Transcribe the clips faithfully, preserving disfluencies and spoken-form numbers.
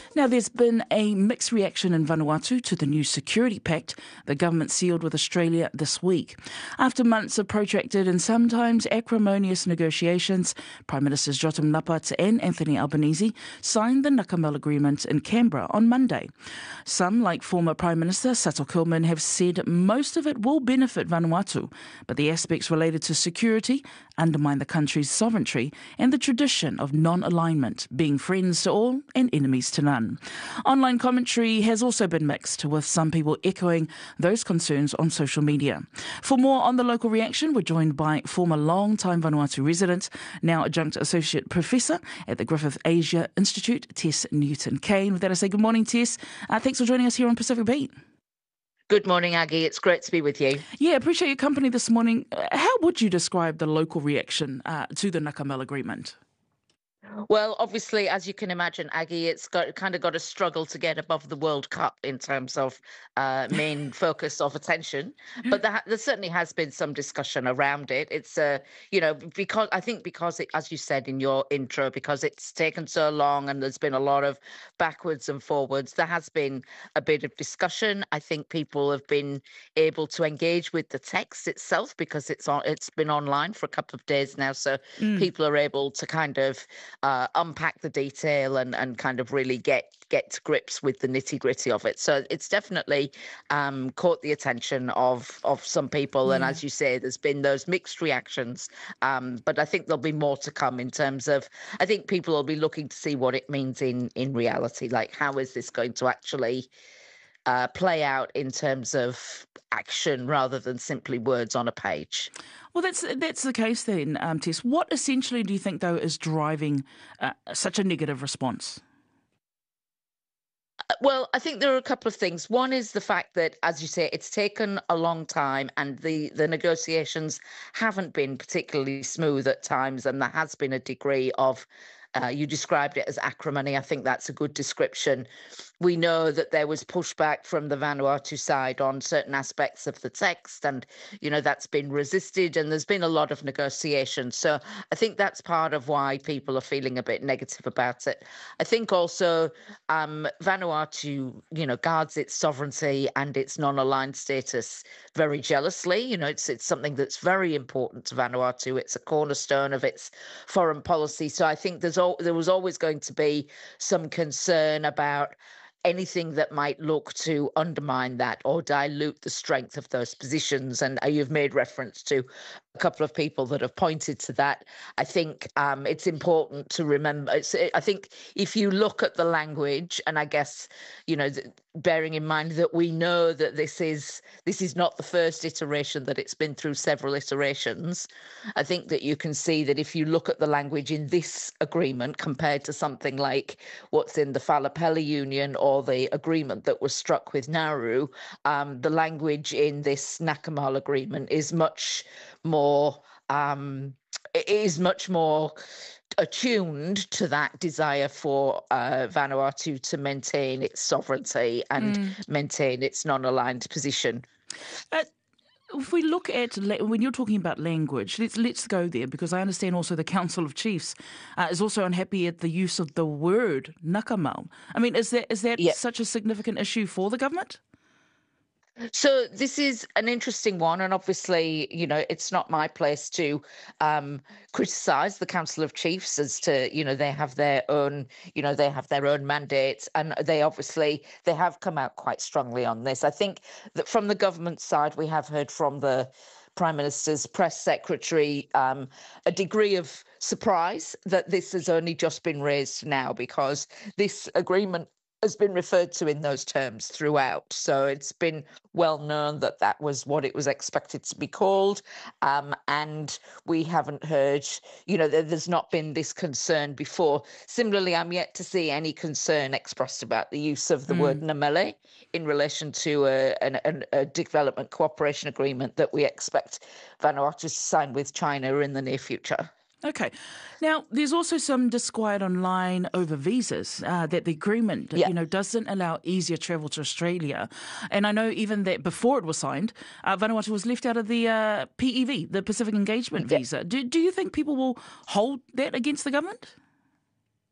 Now, there's been a mixed reaction in Vanuatu to the new security pact the government sealed with Australia this week. After months of protracted and sometimes acrimonious negotiations, Prime Ministers Jotam Napat and Anthony Albanese signed the Nakamal Agreement in Canberra on Monday. Some, like former Prime Minister Sato Kilman, have said most of it will benefit Vanuatu, but the aspects related to security undermine the country's sovereignty and the tradition of non-alignment, being friends to all and enemies to none. Online commentary has also been mixed, with some people echoing those concerns on social media. For more on the local reaction, we're joined by former long-time Vanuatu resident, now adjunct associate professor at the Griffith Asia Institute, Tess Newton-Kane. With that, I say good morning, Tess. Uh, thanks for joining us here on Pacific Beat. Good morning, Aggie. It's great to be with you. Yeah, appreciate your company this morning. How would you describe the local reaction uh, to the Nakamal Agreement? Well, obviously, as you can imagine, Aggie, it's got kind of got to struggle to get above the World Cup in terms of uh, main focus of attention. But there, there certainly has been some discussion around it. It's, uh, you know, because I think because, it, as you said in your intro, because it's taken so long and there's been a lot of backwards and forwards, there has been a bit of discussion. I think people have been able to engage with the text itself because it's on. It's been online for a couple of days now, so mm. people are able to kind of Uh, unpack the detail and, and kind of really get get to grips with the nitty gritty of it. So it's definitely um, caught the attention of of some people. Yeah. And as you say, there's been those mixed reactions. Um, but I think there'll be more to come in terms of, I think people will be looking to see what it means in, in reality. Like, how is this going to actually uh, play out in terms of action rather than simply words on a page? Well, that's that's the case then, um, Tess. What essentially do you think, though, is driving uh, such a negative response? Well, I think there are a couple of things. One is the fact that, as you say, it's taken a long time and the, the negotiations haven't been particularly smooth at times, and there has been a degree of, uh, you described it as acrimony. I think that's a good description. We know that there was pushback from the Vanuatu side on certain aspects of the text, and, you know, that's been resisted, and there's been a lot of negotiation. So I think that's part of why people are feeling a bit negative about it. I think also um, Vanuatu, you know, guards its sovereignty and its non-aligned status very jealously. You know, it's it's something that's very important to Vanuatu. It's a cornerstone of its foreign policy. So I think there's al- there was always going to be some concern about anything that might look to undermine that or dilute the strength of those positions. And you've made reference to a couple of people that have pointed to that. I think um, it's important to remember. It's, I think if you look at the language, and I guess, you know, bearing in mind that we know that this is this is not the first iteration, that it's been through several iterations, I think that you can see that if you look at the language in this agreement compared to something like what's in the Falapeli Union or the agreement that was struck with Nauru, um, the language in this Nakamal agreement is much more um, is much more attuned to that desire for uh, Vanuatu to maintain its sovereignty and mm. maintain its non-aligned position. Uh, if we look at, when you're talking about language, let's let's go there, because I understand also the Council of Chiefs uh, is also unhappy at the use of the word Nakamal. I mean, is that is that yeah. such a significant issue for the government? So this is an interesting one, and obviously, you know, it's not my place to um, criticise the Council of Chiefs as to, you know, they have their own, you know, they have their own mandates, and they obviously they have come out quite strongly on this. I think that from the government side, we have heard from the Prime Minister's press secretary um, a degree of surprise that this has only just been raised now, because this agreement has been referred to in those terms throughout. So it's been well known that that was what it was expected to be called. Um, and we haven't heard, you know, there's not been this concern before. Similarly, I'm yet to see any concern expressed about the use of the mm. word Namele in relation to a, a, a development cooperation agreement that we expect Vanuatu to sign with China in the near future. Okay. Now, there's also some disquiet online over visas, uh, that the agreement, yeah. you know, doesn't allow easier travel to Australia. And I know even that before it was signed, uh, Vanuatu was left out of the uh, P E V, the Pacific Engagement yeah. Visa. Do, do you think people will hold that against the government?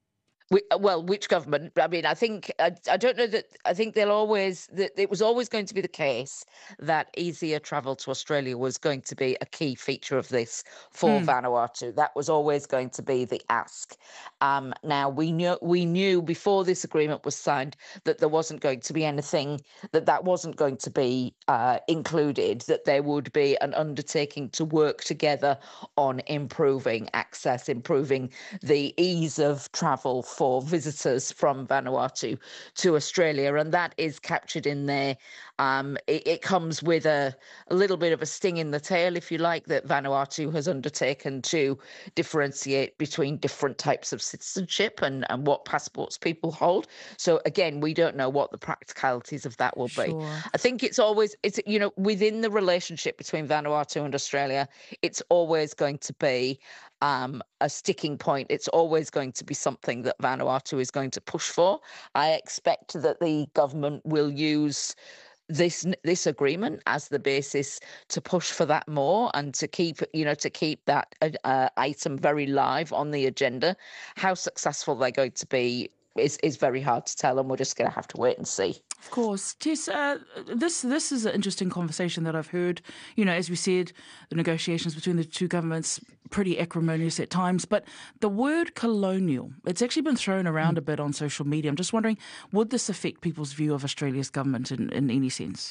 Whi- uh, Well, which government? I mean, I think I, I don't know that. I think they'll always that it was always going to be the case that easier travel to Australia was going to be a key feature of this for Mm, Vanuatu. That was always going to be the ask. Um, now we knew we knew before this agreement was signed that there wasn't going to be anything that that wasn't going to be uh, included. That there would be an undertaking to work together on improving access, improving the ease of travel for visitors from Vanuatu to Australia, and that is captured in there. Um, it, it comes with a, a little bit of a sting in the tail, if you like, that Vanuatu has undertaken to differentiate between different types of citizenship and, and what passports people hold. So again, we don't know what the practicalities of that will be. sure. I think it's always it's you know within the relationship between Vanuatu and Australia, it's always going to be um, a sticking point. It's always going to be something that Vanuatu is going to push for. I expect that the government will use this this agreement as the basis to push for that more and to keep you know to keep that uh, uh, item very live on the agenda. How successful they're going to be is is very hard to tell, and we're just going to have to wait and see. Of course, Tess. Uh, this this is an interesting conversation that I've heard. You know, as we said, the negotiations between the two governments pretty acrimonious at times. But the word colonial, it's actually been thrown around a bit on social media. I'm just wondering, would this affect people's view of Australia's government in, in any sense?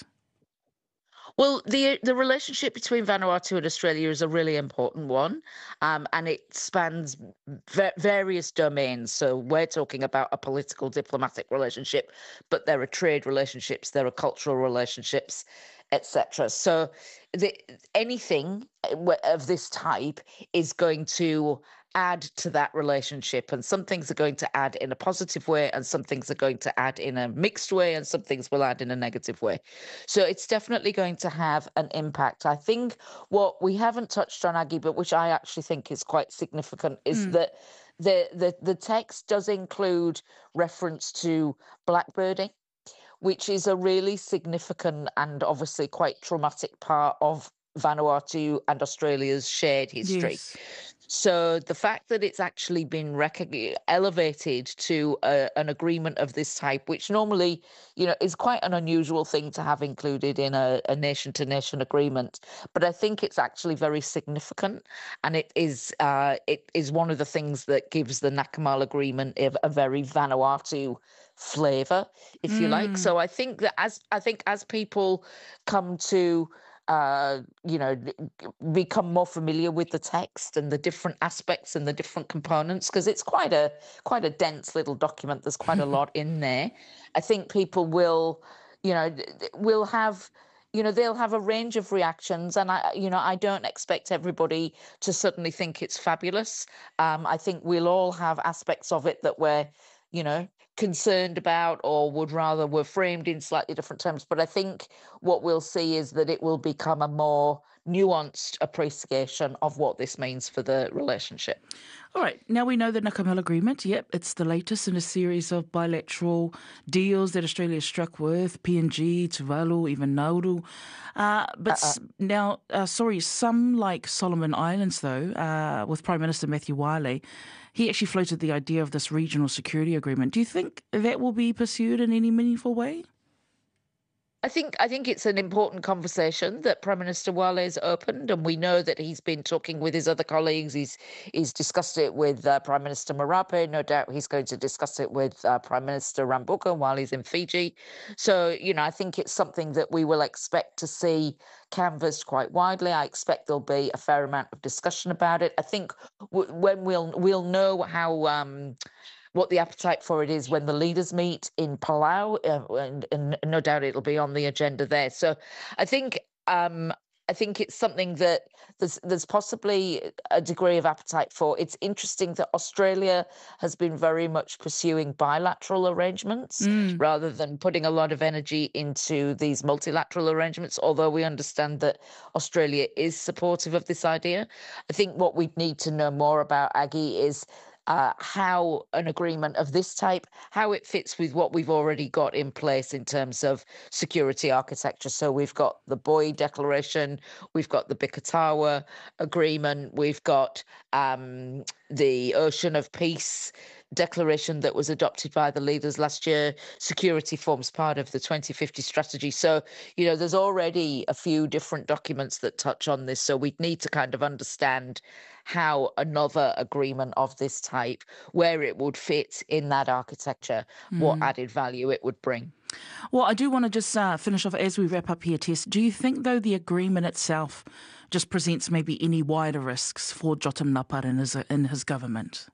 Well, the the relationship between Vanuatu and Australia is a really important one, um, and it spans va- various domains. So we're talking about a political diplomatic relationship, but there are trade relationships, there are cultural relationships, et cetera. So the, anything of this type is going to add to that relationship, and some things are going to add in a positive way, and some things are going to add in a mixed way, and some things will add in a negative way. So it's definitely going to have an impact. I think what we haven't touched on, Aggie, but which I actually think is quite significant, is Mm. that the the the text does include reference to blackbirding, which is a really significant and obviously quite traumatic part of Vanuatu and Australia's shared history. Yes. So the fact that it's actually been recog- elevated to a, an agreement of this type, which normally, you know, is quite an unusual thing to have included in a, a nation-to-nation agreement, but I think it's actually very significant, and it is uh, it is one of the things that gives the Nakamal Agreement a, a very Vanuatu flavour, if you like. Mm. So I think that as I think as people come to uh, you know, become more familiar with the text and the different aspects and the different components, because it's quite a quite a dense little document. There's quite a lot in there. I think people will, you know, will have. You know, they'll have a range of reactions, and I, you know, I don't expect everybody to suddenly think it's fabulous. Um, I think we'll all have aspects of it that we're, you know, concerned about or would rather were framed in slightly different terms. But I think what we'll see is that it will become a more nuanced appreciation of what this means for the relationship. All right, now we know the Nakamal Agreement. Yep, it's the latest in a series of bilateral deals that Australia struck with P N G, Tuvalu, even Nauru. Uh, but Uh, s- now, uh, sorry, some like Solomon Islands, though, uh, with Prime Minister Matthew Wiley, he actually floated the idea of this regional security agreement. Do you think that will be pursued in any meaningful way? I think I think it's an important conversation that Prime Minister Wale has opened, and we know that he's been talking with his other colleagues. He's he's discussed it with uh, Prime Minister Marape. No doubt he's going to discuss it with uh, Prime Minister Rambuka while he's in Fiji. So you know, I think it's something that we will expect to see canvassed quite widely. I expect there'll be a fair amount of discussion about it. I think w- when we'll we'll know how. Um, what the appetite for it is when the leaders meet in Palau, uh, and, and no doubt it'll be on the agenda there. So I think um, I think it's something that there's there's possibly a degree of appetite for. It's interesting that Australia has been very much pursuing bilateral arrangements Mm. rather than putting a lot of energy into these multilateral arrangements, although we understand that Australia is supportive of this idea. I think what we need to know more about, Aggie, is uh, how an agreement of this type, how it fits with what we've already got in place in terms of security architecture. So we've got the Boy Declaration, we've got the Bikatawa Agreement, we've got um, the Ocean of Peace declaration that was adopted by the leaders last year. Security forms part of the twenty fifty strategy. So, you know, there's already a few different documents that touch on this. So we'd need to kind of understand how another agreement of this type, where it would fit in that architecture, mm. what added value it would bring. Well, I do want to just uh, finish off as we wrap up here, Tess. Do you think, though, the agreement itself just presents maybe any wider risks for Jotam Napar and his, in his government?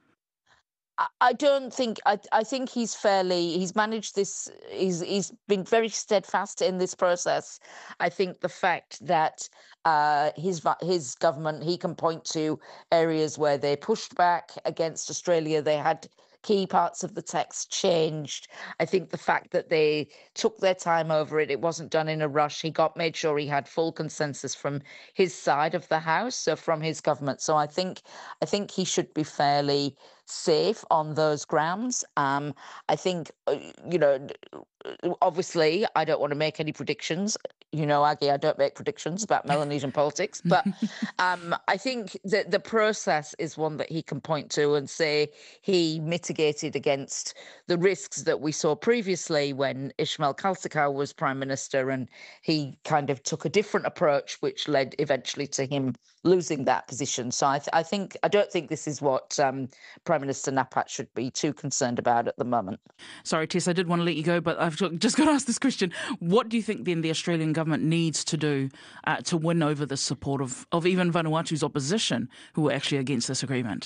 I don't think, I, I think he's fairly, he's managed this, he's, he's been very steadfast in this process. I think the fact that uh, his, his government, he can point to areas where they pushed back against Australia, they had key parts of the text changed. I think the fact that they took their time over it, it wasn't done in a rush. He got made sure he had full consensus from his side of the house, so from his government. So I think I think he should be fairly safe on those grounds. Um, I think, you know, obviously, I don't want to make any predictions. You know, Aggie, I don't make predictions about Melanesian politics, but um, I think that the process is one that he can point to and say he mitigated against the risks that we saw previously when Ismail Kalsikau was Prime Minister, and he kind of took a different approach, which led eventually to him losing that position. So I, th- I think I don't think this is what um, Prime Minister Napar should be too concerned about at the moment. Sorry, Tess, I did want to let you go, but I've just got to ask this question. What do you think then the Australian government needs to do uh, to win over the support of, of even Vanuatu's opposition who are actually against this agreement?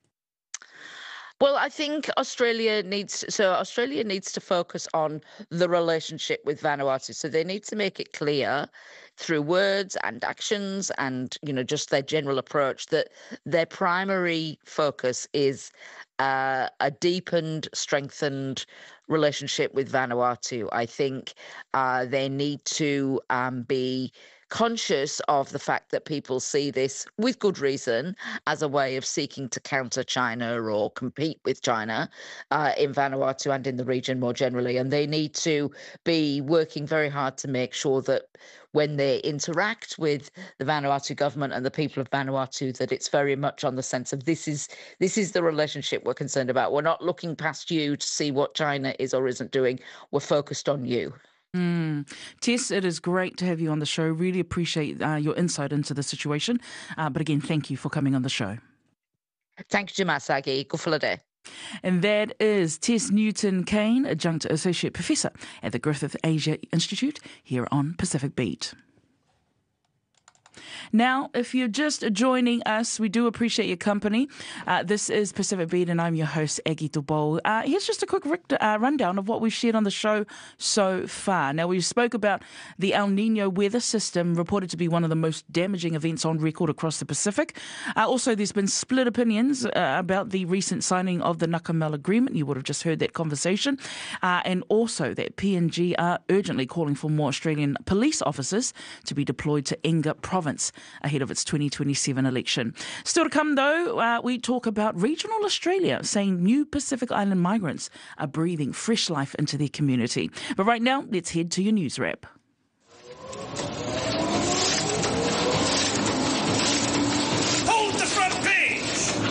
Well, I think Australia needs so Australia needs to focus on the relationship with Vanuatu. So they need to make it clear through words and actions and, you know, just their general approach that their primary focus is uh, a deepened, strengthened relationship with Vanuatu. I think uh, they need to um, be conscious of the fact that people see this, with good reason, as a way of seeking to counter China or compete with China uh, in Vanuatu and in the region more generally. And they need to be working very hard to make sure that when they interact with the Vanuatu government and the people of Vanuatu, that it's very much on the sense of this is this is the relationship we're concerned about. We're not looking past you to see what China is or isn't doing. We're focused on you. Mm. Tess, it is great to have you on the show. Really appreciate uh, your insight into the situation. Uh, but again, thank you for coming on the show. Thank you, Jamasagi. Kufalade. And that is Tess Newton-Cain, Adjunct Associate Professor at the Griffith Asia Institute here on Pacific Beat. Now, if you're just joining us, we do appreciate your company. Uh, this is Pacific Beat, and I'm your host, Aggie Tobol. Uh, here's just a quick uh, rundown of what we've shared on the show so far. Now, we spoke about the El Nino weather system, reported to be one of the most damaging events on record across the Pacific. Uh, also, there's been split opinions uh, about the recent signing of the Nakamel Agreement. You would have just heard that conversation. Uh, and also that P N G are urgently calling for more Australian police officers to be deployed to Enga Province ahead of its twenty twenty-seven election. Still to come, though, uh, we talk about regional Australia, saying new Pacific Island migrants are breathing fresh life into their community. But right now, let's head to your news wrap. Hold the front page!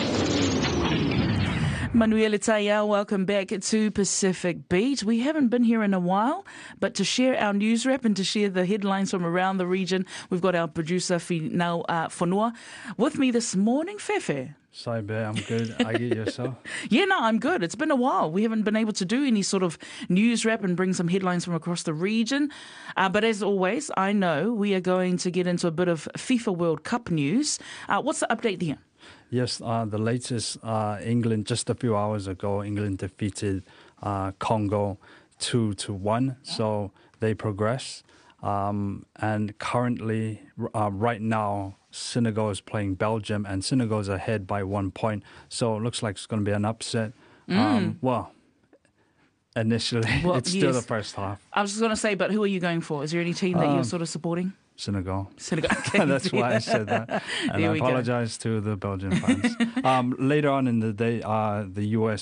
Manuela Tayal, welcome back to Pacific Beat. We haven't been here in a while, but to share our news wrap and to share the headlines from around the region, we've got our producer, Finau uh, Fonua, with me this morning. Fefe. Sorry, Bear, I'm good. I get yourself. Yeah, no, I'm good. It's been a while. We haven't been able to do any sort of news wrap and bring some headlines from across the region. Uh, but as always, I know we are going to get into a bit of FIFA World Cup news. Uh, what's the update there? Yes, uh, the latest, uh, England, just a few hours ago, England defeated uh, Congo two to one. So they progress. Um, and currently, uh, right now, Senegal is playing Belgium, and Senegal is ahead by one point. So it looks like it's going to be an upset. Mm. Um, well, initially, well, it's still yes. the first half. I was just going to say, but who are you going for? Is there any team that um, you're sort of supporting? Senegal. Senegal. Okay. That's why I said that. And I apologize go. to the Belgian fans. um, later on in the day, uh, the U S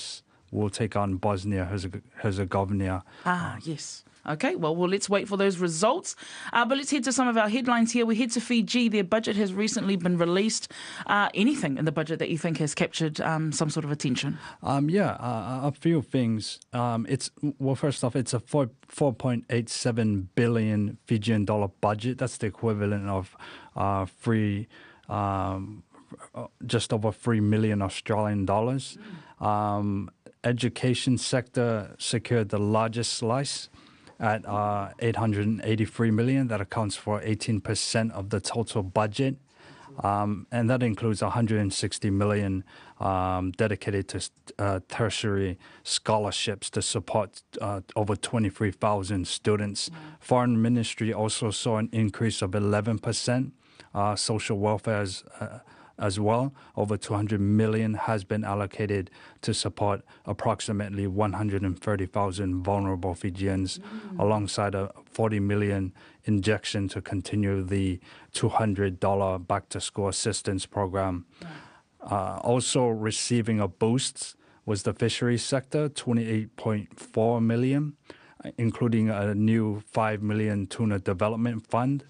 will take on Bosnia-Herzegovina. Ah, yes. Okay, well, well, let's wait for those results. Uh, but let's head to some of our headlines here. We head to Fiji. Their budget has recently been released. Uh, anything in the budget that you think has captured um, some sort of attention? Um, yeah, uh, a few things. Um, it's well, first off, it's a four four point eight seven billion Fijian dollar budget. That's the equivalent of uh, three, um, just over three million Australian dollars. Mm. Um, education sector secured the largest slice at uh, eight hundred eighty-three million. That accounts for eighteen percent of the total budget. Um, and that includes one hundred sixty million um, dedicated to uh, tertiary scholarships to support uh, over twenty-three thousand students. Mm-hmm. Foreign Ministry also saw an increase of eleven percent. Uh, social welfare as, uh, as well, over two hundred million has been allocated to support approximately one hundred thirty thousand vulnerable Fijians, mm. alongside a forty million injection to continue the two hundred dollars back-to-school assistance program. Yeah. Uh, also receiving a boost was the fisheries sector, twenty-eight point four million, including a new five million tuna development fund.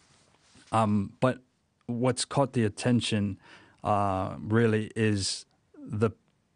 Um, but what's caught the attention uh, really is the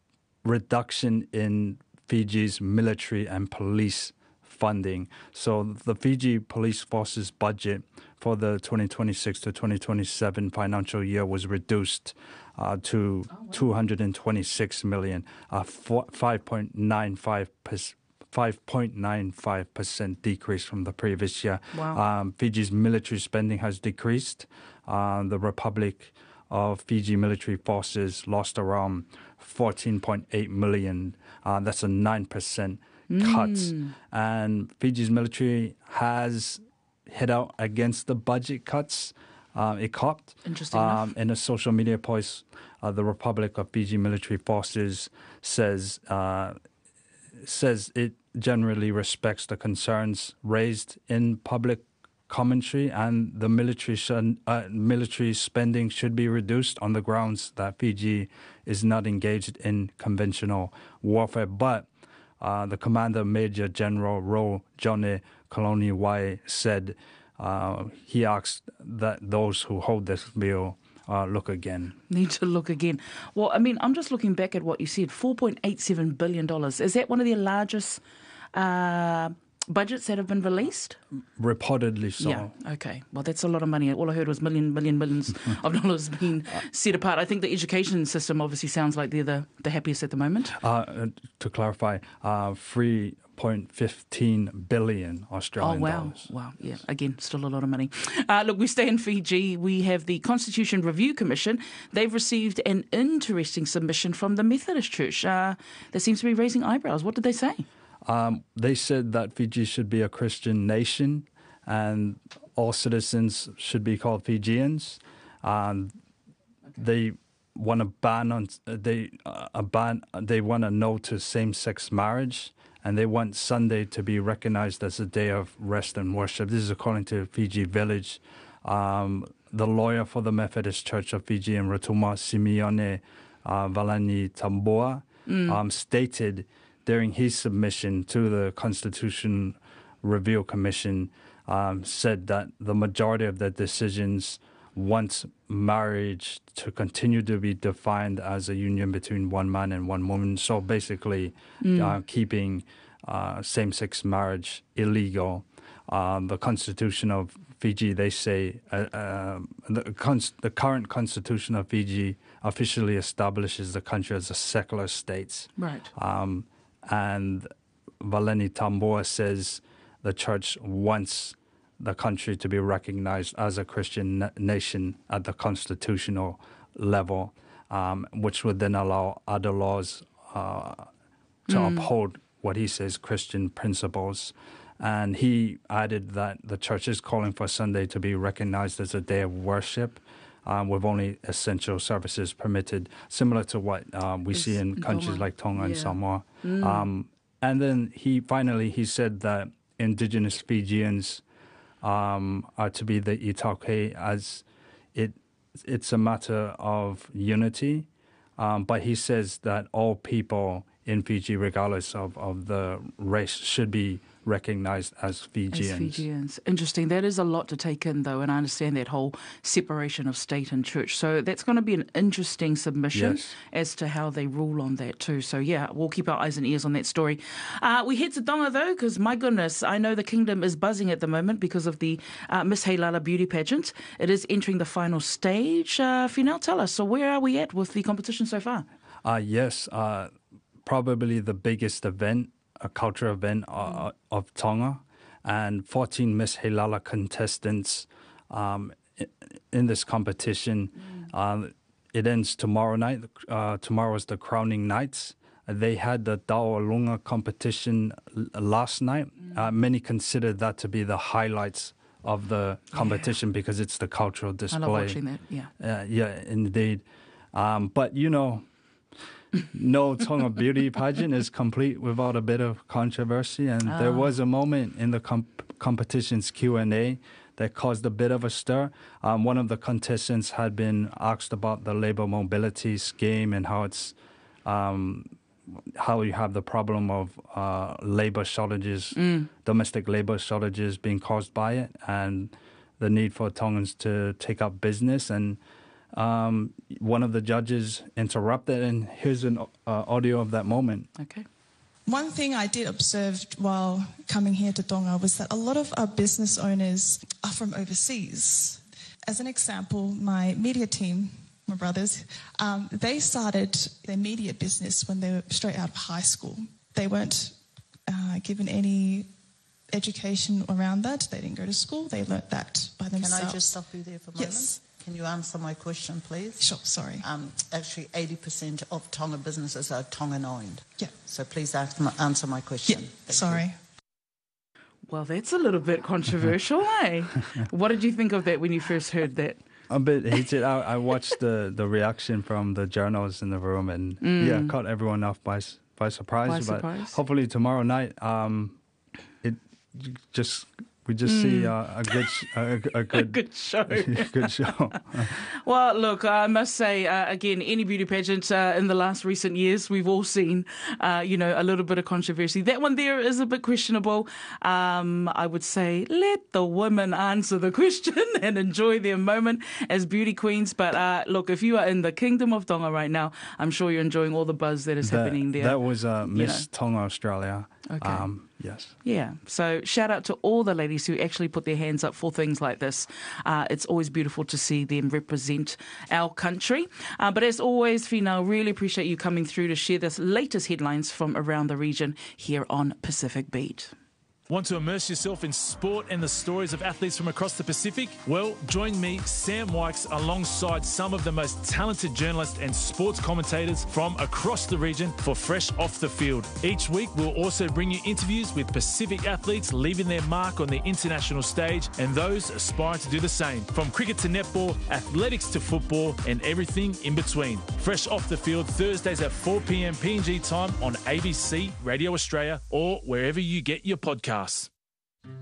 reduction in Fiji's military and police funding. So the Fiji Police Force's budget for the twenty twenty-six to twenty twenty-seven financial year was reduced uh, to oh, wow. two hundred twenty-six million, a five point nine five percent. five point nine five percent decrease from the previous year. Wow. Um, Fiji's military spending has decreased. Uh, the Republic of Fiji military forces lost around fourteen point eight million. Uh, that's a nine percent mm. cut. And Fiji's military has hit out against the budget cuts uh, it copped. Interesting um, enough. In a social media post, uh, the Republic of Fiji military forces says uh, says it generally respects the concerns raised in public commentary, and the military should, uh, military spending should be reduced on the grounds that Fiji is not engaged in conventional warfare. But uh, the Commander Major General Ro Jone Kaloniwai said uh, he asked that those who hold this bill Uh, look again. Need to look again. Well, I mean, I'm just looking back at what you said, four point eight seven billion dollars. Is that one of the largest uh, budgets that have been released? Reportedly so. Yeah, okay. Well, that's a lot of money. All I heard was million, million, millions of dollars being set apart. I think the education system obviously sounds like they're the, the happiest at the moment. Uh, to clarify, uh, three point one five billion Australian oh, wow. dollars. Wow, yeah, again, still a lot of money. Uh, look, we stay in Fiji. We have the Constitution Review Commission. They've received an interesting submission from the Methodist Church uh, that seems to be raising eyebrows. What did they say? Um, they said that Fiji should be a Christian nation and all citizens should be called Fijians. Um, okay. They want to ban on they uh, a ban. They want a no to same-sex marriage. And they want Sunday to be recognized as a day of rest and worship. This is according to Fiji Village. Um, the lawyer for the Methodist Church of Fiji in Rotuma, Simeone uh, Valani Tamboa, mm. um, stated during his submission to the Constitution Review Commission, um, said that the majority of the decisions want marriage to continue to be defined as a union between one man and one woman. So basically, mm. uh, keeping uh, same-sex marriage illegal. Um, the Constitution of Fiji, they say, uh, uh, the, cons- the current Constitution of Fiji officially establishes the country as a secular state. Right. Um, and Valeni Tamboa says the church wants the country to be recognized as a Christian na- nation at the constitutional level, um, which would then allow other laws uh, to mm. uphold what he says Christian principles. And he added that the church is calling for Sunday to be recognized as a day of worship, um, with only essential services permitted, similar to what um, we it's see in countries Tonga. like Tonga yeah. and Samoa. Mm. Um, and then he finally he said that indigenous Fijians Um, are to be the Itauke, as it it's a matter of unity. Um, but he says that all people in Fiji, regardless of, of the race, should be recognized as Fijians. As Fijians. Interesting. That is a lot to take in, though, and I understand that whole separation of state and church. So that's going to be an interesting submission Yes. as to how they rule on that too. So, yeah, we'll keep our eyes and ears on that story. Uh, we head to Tonga, though, because, my goodness, I know the kingdom is buzzing at the moment because of the uh, Miss Heilala beauty pageant. It is entering the final stage. Uh, Finel, tell us, so where are we at with the competition so far? Uh, yes, uh, probably the biggest event, a cultural event uh, of Tonga, and fourteen Miss Heilala contestants um, in this competition. Mm. Um, it ends tomorrow night. Uh, tomorrow is the crowning nights. They had the Taolunga competition last night. Mm. Uh, many consider that to be the highlights of the competition, yeah, because it's the cultural display. I love watching that, yeah. Uh, yeah, indeed. Um, but, you know, no Tonga beauty pageant is complete without a bit of controversy. And oh. there was a moment in the comp- competition's Q and A that caused a bit of a stir. Um, one of the contestants had been asked about the labor mobility scheme and how it's um, how you have the problem of uh, labor shortages, mm. domestic labor shortages being caused by it, and the need for Tongans to take up business. And um, one of the judges interrupted, and here's an uh, audio of that moment. Okay. One thing I did observe while coming here to Tonga was that a lot of our business owners are from overseas. As an example, my media team, my brothers, um, they started their media business when they were straight out of high school. They weren't uh, given any education around that. They didn't go to school. They learnt that by themselves. Can I just stop you there for a moment? Yes. Can you answer my question, please? Sure, sorry. Um, actually, eighty percent of Tonga businesses are Tongan-owned. Yeah. So please ask my, answer my question. Yeah, Thank sorry. You. Well, that's a little bit controversial, eh? What did you think of that when you first heard that? A bit heated. I, I watched the, the reaction from the journalists in the room, and mm. yeah, caught everyone off by by surprise. By but surprise. hopefully tomorrow night, um, it just we just mm. see uh, a good sh- a, a good a good show. good show. Well, look, I must say uh, again, any beauty pageant uh, in the last recent years, we've all seen, uh, you know, a little bit of controversy. That one there is a bit questionable. Um, I would say let the women answer the question and enjoy their moment as beauty queens. But uh, look, if you are in the Kingdom of Tonga right now, I'm sure you're enjoying all the buzz that is that, happening there. That was uh, Miss you know. Tonga Australia. Okay. Um, yes. Yeah. So shout out to all the ladies who actually put their hands up for things like this. Uh, it's always beautiful to see them represent our country. Uh, but as always, Finau, really appreciate you coming through to share the latest headlines from around the region here on Pacific Beat. Want to immerse yourself in sport and the stories of athletes from across the Pacific? Well, join me, Sam Wykes, alongside some of the most talented journalists and sports commentators from across the region for Fresh Off the Field. Each week, we'll also bring you interviews with Pacific athletes leaving their mark on the international stage and those aspiring to do the same. From cricket to netball, athletics to football, and everything in between. Fresh Off the Field, Thursdays at four p.m. P N G time on A B C, Radio Australia, or wherever you get your podcasts.